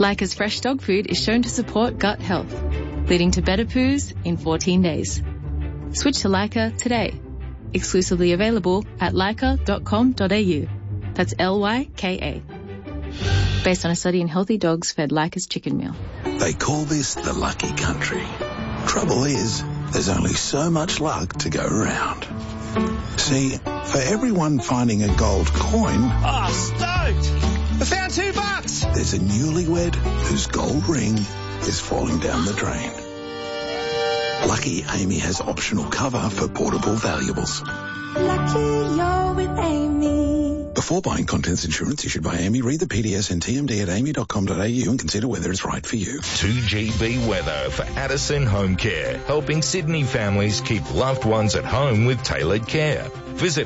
Leica's fresh dog food is shown to support gut health, leading to better poos in 14 days. Switch to Leica today. Exclusively available at leica.com.au. That's Lyka. Based on a study in healthy dogs fed Leica's chicken meal. They call this the lucky country. Trouble is, there's only so much luck to go around. See, for everyone finding a gold coin... Oh, stoked! I found $2! There's a newlywed whose gold ring is falling down the drain. Lucky Amy has optional cover for portable valuables. Lucky you're with Amy. Before buying contents insurance issued by Amy, read the PDS and TMD at amy.com.au and consider whether it's right for you. 2GB weather for Addison Home Care, helping Sydney families keep loved ones at home with tailored care. Visit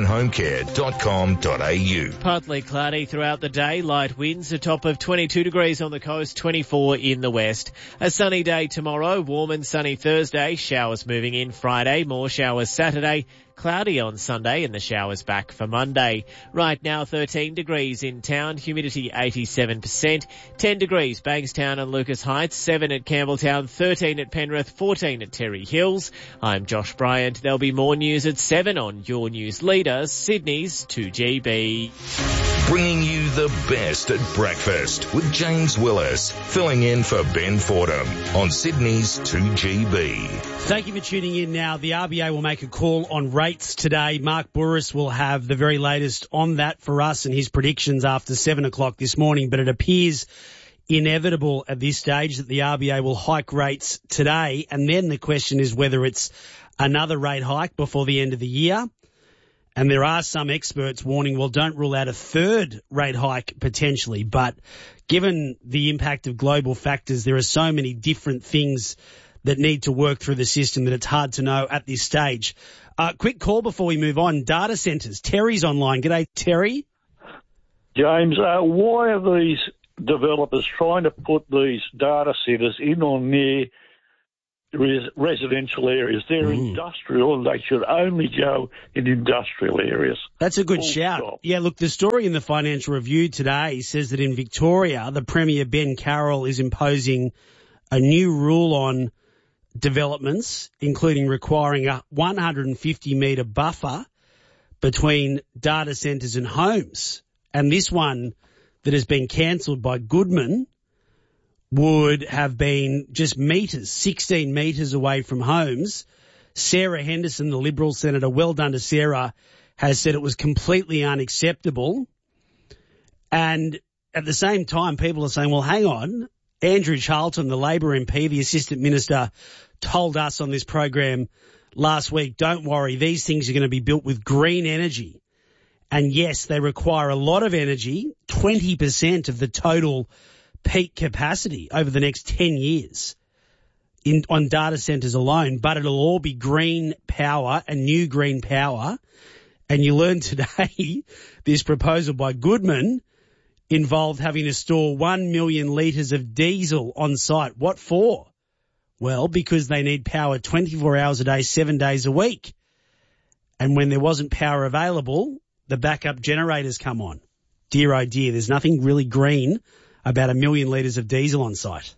addisonhomecare.com.au. Partly cloudy throughout the day, light winds, a top of 22 degrees on the coast, 24 in the west. A sunny day tomorrow, warm and sunny Thursday, showers moving in Friday, more showers Saturday, cloudy on Sunday and the showers back for Monday. Right now 13 degrees in town, humidity 87%, 10 degrees Bankstown and Lucas Heights, 7 at Campbelltown, 13 at Penrith, 14 at Terry Hills. I'm Josh Bryant. There'll be more news at 7 on Your News Leader, Sydney's 2GB. Bringing you the best at breakfast with James Willis, filling in for Ben Fordham on Sydney's 2GB. Thank you for tuning in now. The RBA will make a call on rates today. Mark Bouris will have the very latest on that for us and his predictions after 7 o'clock this morning, but it appears inevitable at this stage that the RBA will hike rates today, and then the question is whether it's another rate hike before the end of the year. And there are some experts warning, well, don't rule out a third rate hike potentially. But given the impact of global factors, there are so many different things that need to work through the system that it's hard to know at this stage. Quick call before we move on. Data centres. Terry's online. G'day, Terry. James, why are these developers trying to put these data centres in or near residential areas? They're industrial and they should only go in industrial areas. That's a good shout. Stop. Yeah, look, the story in the Financial Review today says that in Victoria, the Premier Ben Carroll is imposing a new rule on developments, including requiring a 150-metre buffer between data centres and homes. And this one that has been cancelled by Goodman would have been just metres, 16 metres away from homes. Sarah Henderson, the Liberal senator, well done to Sarah, has said it was completely unacceptable. And at the same time, people are saying, well, hang on, Andrew Charlton, the Labor MP, the Assistant Minister, told us on this program last week, don't worry, these things are going to be built with green energy. And yes, they require a lot of energy, 20% of the total peak capacity over the next 10 years on data centres alone, but it'll all be green power and new green power. And you learned today this proposal by Goodman involved having to store 1 million litres of diesel on site. What for? Well, because they need power 24 hours a day, 7 days a week. And when there wasn't power available, the backup generators come on. Dear, oh dear, there's nothing really green about 1 million litres of diesel on site.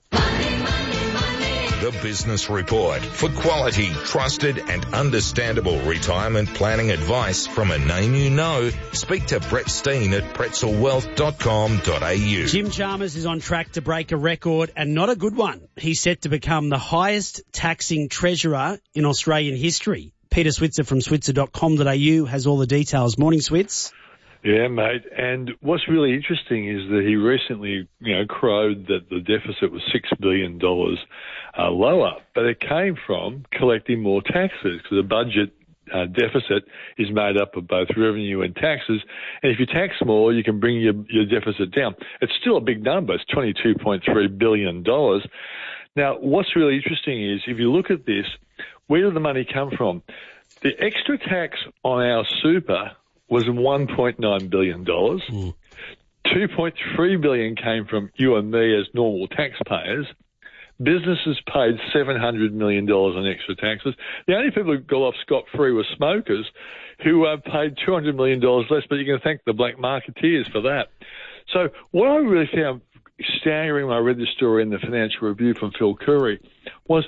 The Business Report for quality, trusted and understandable retirement planning advice from a name you know. Speak to Brett Steen at pretzelwealth.com.au. Jim Chalmers is on track to break a record, and not a good one. He's set to become the highest taxing treasurer in Australian history. Peter Switzer from switzer.com.au has all the details. Morning, Switz. Yeah, mate. And what's really interesting is that he recently, crowed that the deficit was $6 billion lower, but it came from collecting more taxes because the budget deficit is made up of both revenue and taxes. And if you tax more, you can bring your deficit down. It's still a big number. It's $22.3 billion. Now, what's really interesting is if you look at this, where did the money come from? The extra tax on our super was $1.9 billion. $2.3 billion came from you and me as normal taxpayers. Businesses paid $700 million on extra taxes. The only people who got off scot-free were smokers who paid $200 million less, but you can thank the black marketeers for that. So what I really found staggering when I read the story in the Financial Review from Phil Curry was,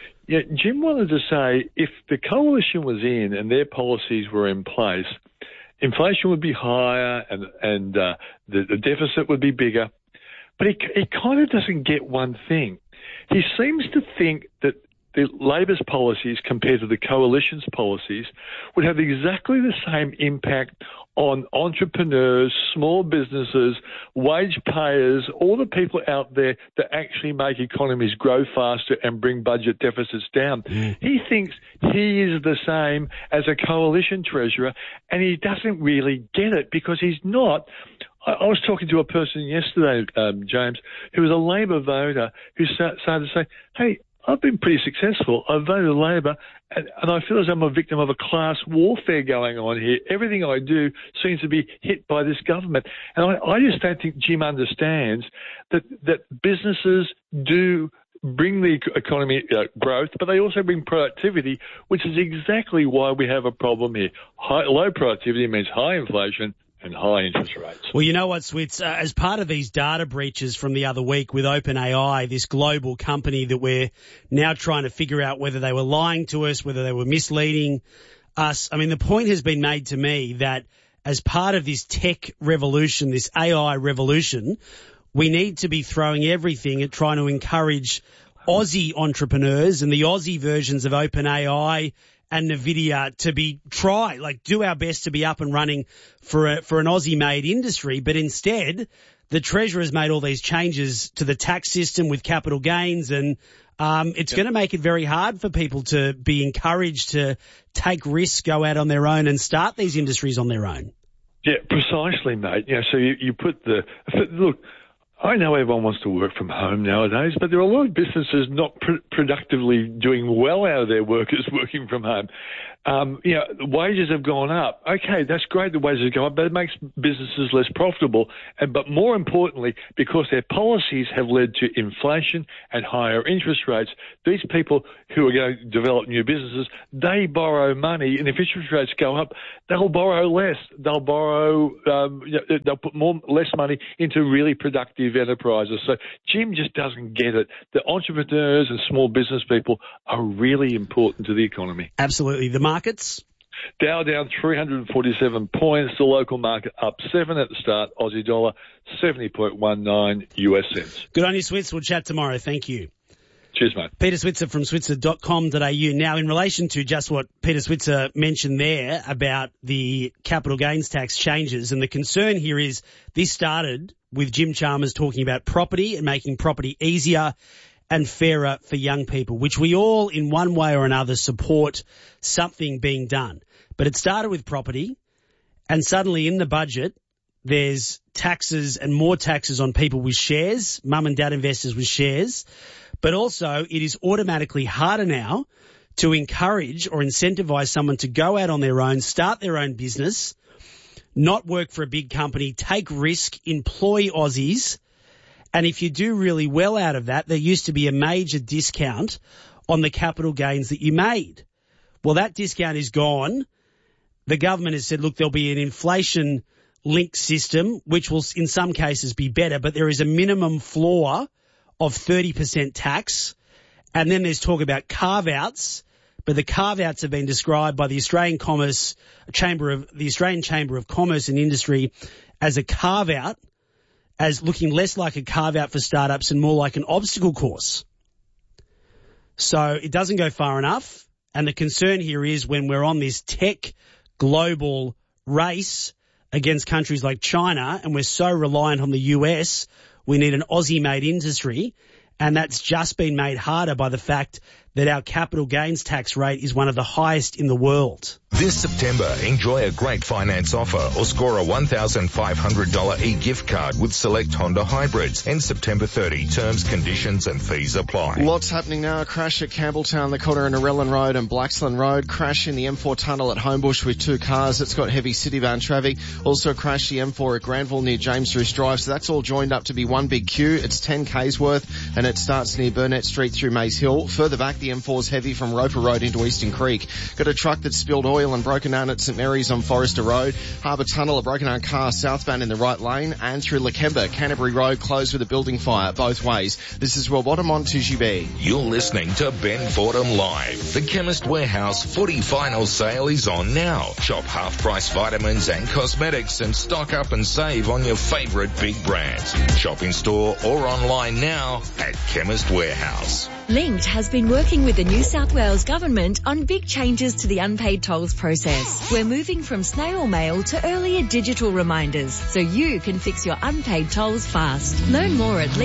Jim wanted to say if the coalition was in and their policies were in place, inflation would be higher and the deficit would be bigger. But he kind of doesn't get one thing. He seems to think that the Labor's policies compared to the coalition's policies would have exactly the same impact on entrepreneurs, small businesses, wage payers, all the people out there that actually make economies grow faster and bring budget deficits down. He thinks he is the same as a coalition treasurer, and he doesn't really get it because he's not. I was talking to a person yesterday, James, who was a Labor voter who started to say, hey, I've been pretty successful. I voted Labor, and I feel as I'm a victim of a class warfare going on here. Everything I do seems to be hit by this government. And I just don't think Jim understands that businesses do bring the economy growth, but they also bring productivity, which is exactly why we have a problem here. Low productivity means high inflation and high interest rates. Well, you know what, Switz? As part of these data breaches from the other week with OpenAI, this global company that we're now trying to figure out whether they were lying to us, whether they were misleading us. I mean, the point has been made to me that as part of this tech revolution, this AI revolution, we need to be throwing everything at trying to encourage Aussie entrepreneurs and the Aussie versions of OpenAI and NVIDIA to do our best to be up and running for an Aussie-made industry. But instead, the Treasurer's made all these changes to the tax system with capital gains, and it's going to make it very hard for people to be encouraged to take risks, go out on their own and start these industries on their own. Yeah, precisely, mate. So you put look, I know everyone wants to work from home nowadays, but there are a lot of businesses not productively doing well out of their workers working from home. Wages have gone up. Okay, that's great, the wages have gone up, but it makes businesses less profitable. But more importantly, because their policies have led to inflation and higher interest rates, these people who are going to develop new businesses, they borrow money, and if interest rates go up, they'll borrow less. They'll borrow, they'll put less money into really productive enterprises. So Jim just doesn't get it. The entrepreneurs and small business people are really important to the economy. Absolutely. The markets? Dow down 347 points. The local market up 7 at the start. Aussie dollar 70.19 US cents. Good on you, Switz. We'll chat tomorrow. Thank you. Cheers, mate. Peter Switzer from switzer.com.au. Now, in relation to just what Peter Switzer mentioned there about the capital gains tax changes, and the concern here is this started with Jim Chalmers talking about property and making property easier and fairer for young people, which we all in one way or another support something being done. But it started with property, and suddenly in the budget there's taxes and more taxes on people with shares, mum and dad investors with shares. But also it is automatically harder now to encourage or incentivize someone to go out on their own, start their own business, not work for a big company, take risk, employ Aussies. And if you do really well out of that, there used to be a major discount on the capital gains that you made. Well, that discount is gone. The government has said, look, there'll be an inflation-linked system, which will in some cases be better, but there is a minimum floor of 30% tax. And then there's talk about carve-outs, but the carve-outs have been described by the Australian Chamber of Commerce and Industry as a carve-out, as looking less like a carve-out for startups and more like an obstacle course. So it doesn't go far enough. And the concern here is when we're on this tech global race against countries like China and we're so reliant on the US, we need an Aussie-made industry. And that's just been made harder by the fact that our capital gains tax rate is one of the highest in the world. This September, enjoy a great finance offer or score a $1,500 e-gift card with select Honda hybrids. End September 30. Terms, conditions and fees apply. Lots happening now. A crash at Campbelltown, the corner in Narellan Road and Blaxland Road. Crash in the M4 tunnel at Homebush with 2 cars. It's got heavy citybound traffic. Also a crash the M4 at Granville near James Roos Drive. So that's all joined up to be one big queue. It's 10 K's worth and it starts near Burnett Street through Maze Hill. Further back, The M4's heavy from Roper Road into Eastern Creek. Got a truck that spilled oil and broken down at St Mary's on Forrester Road. Harbour Tunnel, a broken down car southbound in the right lane. And through Lakemba, Canterbury Road closed with a building fire both ways. This is Wellbottom on 2GB. You're listening to Ben Fordham Live. The Chemist Warehouse footy final sale is on now. Shop half-price vitamins and cosmetics and stock up and save on your favourite big brands. Shop in store or online now at Chemist Warehouse. Linked has been working with the New South Wales Government on big changes to the unpaid tolls process. We're moving from snail mail to earlier digital reminders so you can fix your unpaid tolls fast. Learn more at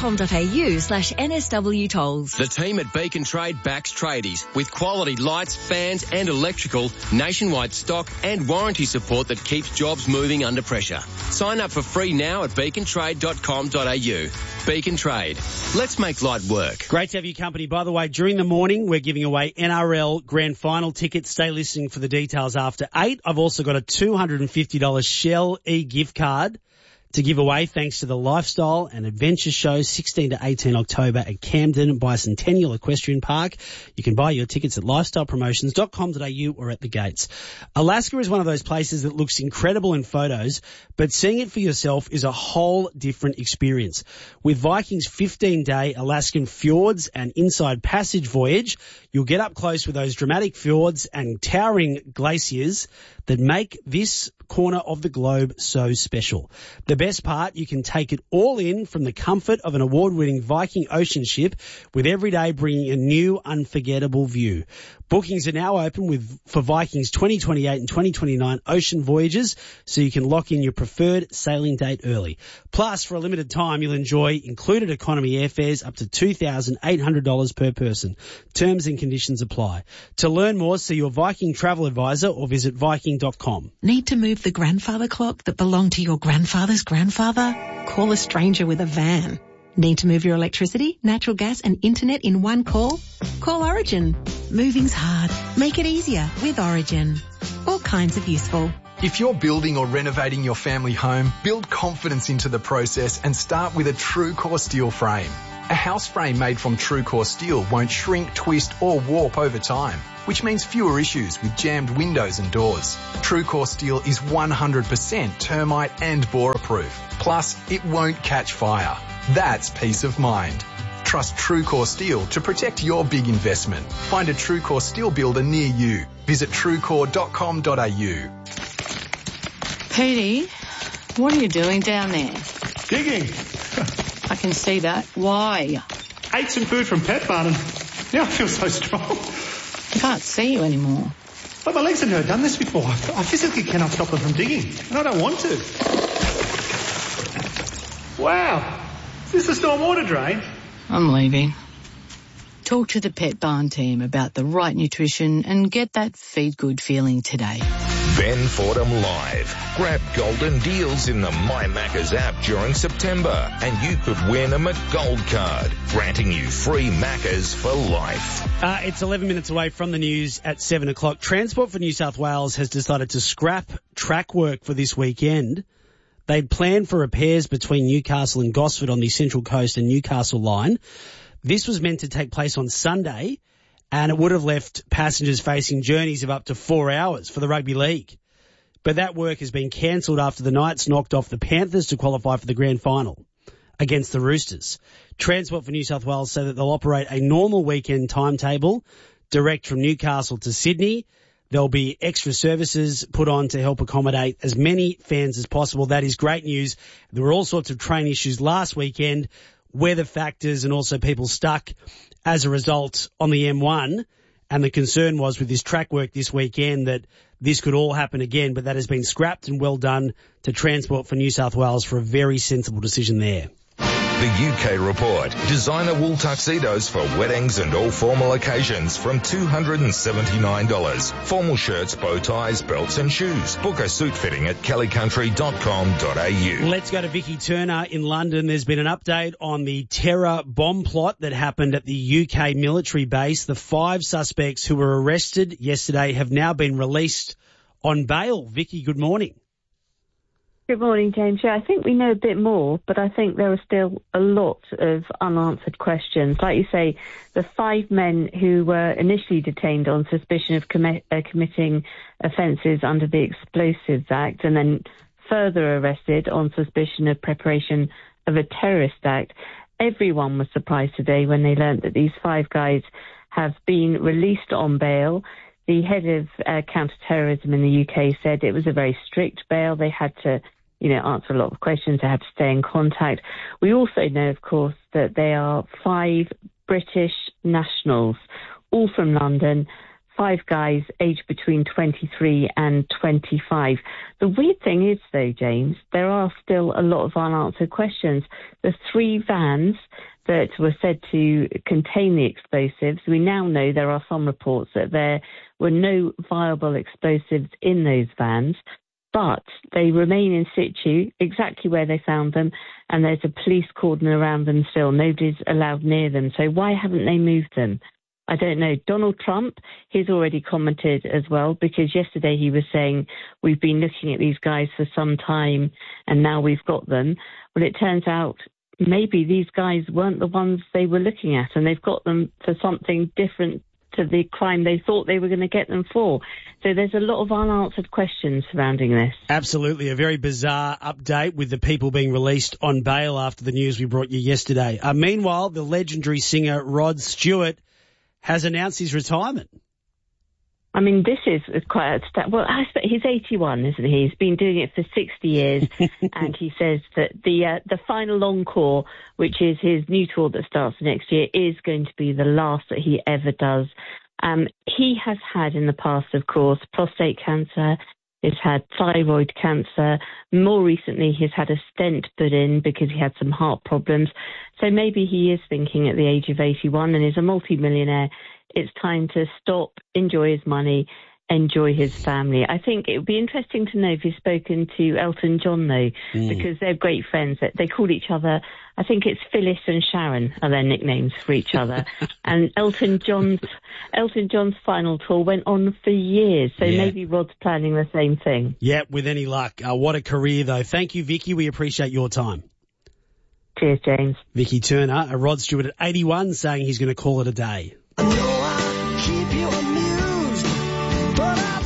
linked.com.au/NSW tolls. The team at Beacon Trade backs tradies with quality lights, fans and electrical, nationwide stock and warranty support that keeps jobs moving under pressure. Sign up for free now at beacontrade.com.au. Beacon Trade. Let's make light work. Great to have your company. By the way, during the morning, we're giving away NRL Grand Final tickets. Stay listening for the details after 8. I've also got a $250 Shell e-gift card to give away thanks to the Lifestyle and Adventure Show 16 to 18 October at Camden Bicentennial Equestrian Park. You can buy your tickets at lifestylepromotions.com.au or at the gates. Alaska is one of those places that looks incredible in photos, but seeing it for yourself is a whole different experience. With Viking's 15-day Alaskan fjords and inside passage voyage, you'll get up close with those dramatic fjords and towering glaciers that make this corner of the globe so special. The best part, you can take it all in from the comfort of an award-winning Viking ocean ship, with every day bringing a new, unforgettable view. Bookings are now open for Viking's 2028 and 2029 ocean voyages, so you can lock in your preferred sailing date early. Plus, for a limited time, you'll enjoy included economy airfares up to $2,800 per person. Terms and conditions apply. To learn more, see your Viking travel advisor or visit viking.com. Need to move the grandfather clock that belonged to your grandfather's grandfather? Call a stranger with a van. Need to move your electricity, natural gas and internet in one call? Call Origin. Moving's hard. Make it easier with Origin. All kinds of useful. If you're building or renovating your family home, build confidence into the process and start with a TrueCore steel frame. A house frame made from TrueCore steel won't shrink, twist or warp over time, which means fewer issues with jammed windows and doors. TrueCore steel is 100% termite and borer proof. Plus, it won't catch fire. That's peace of mind. Trust TrueCore Steel to protect your big investment. Find a TrueCore Steel builder near you. Visit truecore.com.au. Petey, what are you doing down there? Digging. I can see that. Why? Ate some food from Pet Barn and now I feel so strong. I can't see you anymore. But my legs have never done this before. I physically cannot stop them from digging, and I don't want to. Wow. Is this a stormwater drain? I'm leaving. Talk to the Pet Barn team about the right nutrition and get that feed good feeling today. Ben Fordham Live. Grab golden deals in the My Maccas app during September and you could win a McGold card, granting you free Maccas for life. It's 11 minutes away from the news at 7 o'clock. Transport for New South Wales has decided to scrap track work for this weekend. They'd planned for repairs between Newcastle and Gosford on the Central Coast and Newcastle line. This was meant to take place on Sunday, and it would have left passengers facing journeys of up to 4 hours for the rugby league. But that work has been cancelled after the Knights knocked off the Panthers to qualify for the grand final against the Roosters. Transport for New South Wales say that they'll operate a normal weekend timetable direct from Newcastle to Sydney. There'll be extra services put on to help accommodate as many fans as possible. That is great news. There were all sorts of train issues last weekend, weather factors and also people stuck as a result on the M1. And the concern was with this track work this weekend that this could all happen again, but that has been scrapped, and well done to Transport for New South Wales for a very sensible decision there. The UK Report. Designer wool tuxedos for weddings and all formal occasions from $279. Formal shirts, bow ties, belts and shoes. Book a suit fitting at kellycountry.com.au. Let's go to Vicky Turner in London. There's been an update on the terror bomb plot that happened at the UK military base. The 5 suspects who were arrested yesterday have now been released on bail. Vicky, good morning. Good morning, James. Yeah, I think we know a bit more, but I think there are still a lot of unanswered questions. Like you say, the 5 men who were initially detained on suspicion of committing offences under the Explosives Act and then further arrested on suspicion of preparation of a terrorist act. Everyone was surprised today when they learnt that these 5 guys have been released on bail. The head of counter-terrorism in the UK said it was a very strict bail. They had to answer a lot of questions. They had to stay in contact. We also know, of course, that they are 5 British nationals, all from London, 5 guys aged between 23 and 25. The weird thing is, though, James, there are still a lot of unanswered questions. The 3 vans that were said to contain the explosives, we now know there are some reports that there were no viable explosives in those vans, but they remain in situ, exactly where they found them, and there's a police cordon around them still. Nobody's allowed near them. So why haven't they moved them? I don't know. Donald Trump, he's already commented as well, because yesterday he was saying, we've been looking at these guys for some time and now we've got them. Well, it turns out maybe these guys weren't the ones they were looking at, and they've got them for something different to the crime they thought they were going to get them for. So there's a lot of unanswered questions surrounding this. Absolutely. A very bizarre update with the people being released on bail after the news we brought you yesterday. Meanwhile, the legendary singer Rod Stewart has announced his retirement. I mean, this is quite well, I suppose he's 81, isn't he? He's been doing it for 60 years, and he says that the final encore, which is his new tour that starts next year, is going to be the last that he ever does. He has had in the past, of course, prostate cancer. He's had thyroid cancer. More recently, he's had a stent put in because he had some heart problems. So maybe he is thinking at the age of 81 and is a multi-millionaire. It's time to stop, enjoy his money, enjoy his family. I think it would be interesting to know if he's spoken to Elton John, though, because they're great friends. They call each other, I think it's Phyllis and Sharon are their nicknames for each other. And Elton John's final tour went on for years, so maybe Rod's planning the same thing. Yeah, with any luck. What a career, though. Thank you, Vicky. We appreciate your time. Cheers, James. Vicky Turner, a Rod Stewart at 81, saying he's going to call it a day. I know I keep you amused, but I